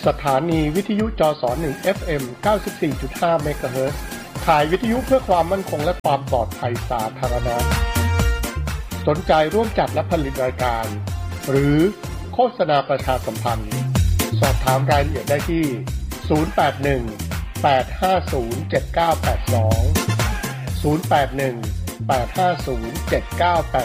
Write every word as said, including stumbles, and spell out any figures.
สถานีวิทยุจสหนึ่ง เอฟ เอ็ม เก้าสิบสี่จุดห้า เมกะเฮิรตซ์ถ่ายวิทยุเพื่อความมั่นคงและความปลอดภัยสาธารณะสนใจร่วมจัดและผลิตรายการหรือโฆษณาประชาสัมพันธ์สอบถามรายละเอียดได้ที่ศูนย์ แปด หนึ่ง แปด ห้า ศูนย์ เจ็ด เก้า แปด สอง ศูนย์ แปด หนึ่ง แปด ห้า ศูนย์ เจ็ด เก้า แปด